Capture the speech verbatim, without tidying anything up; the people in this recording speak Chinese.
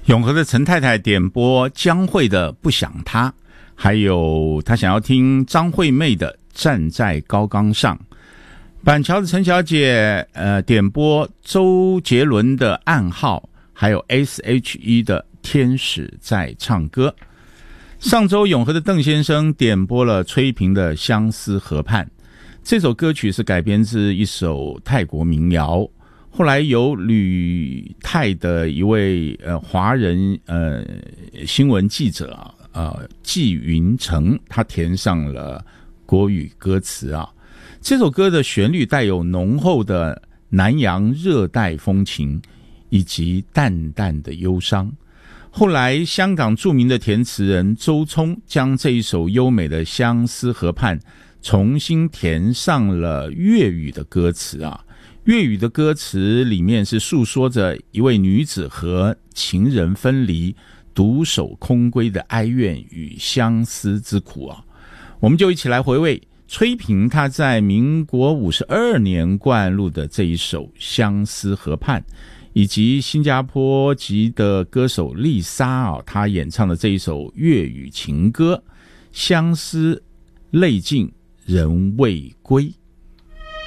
永和的陈太太点播江蕙的《不想他》，还有她想要听张惠妹的《站在高岗上》。板桥的陈小姐呃点播周杰伦的《暗号》，还有 S H E 的《天使在唱歌》。上周永和的邓先生点播了崔萍的《相思河畔》，这首歌曲是改编自一首泰国民谣。后来由旅泰的一位呃华人呃新闻记者啊呃纪云成，他填上了国语歌词啊。这首歌的旋律带有浓厚的南洋热带风情以及淡淡的忧伤。后来香港著名的填词人周聪将这一首优美的《相思河畔》重新填上了粤语的歌词啊。粤语的歌词里面是诉说着一位女子和情人分离、独守空闺的哀怨与相思之苦啊。我们就一起来回味崔萍她在民国五十二年灌录的这一首《相思河畔》，以及新加坡籍的歌手丽莎啊，她演唱的这一首粤语情歌《相思泪尽人未归》。